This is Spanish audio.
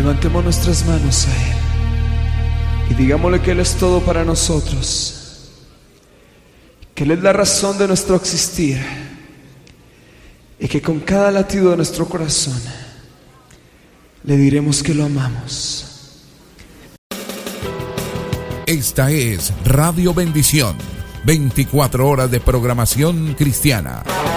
Levantemos nuestras manos a Él y digámosle que Él es todo para nosotros, que Él es la razón de nuestro existir y que con cada latido de nuestro corazón le diremos que lo amamos. Esta es Radio Bendición, 24 horas de programación cristiana.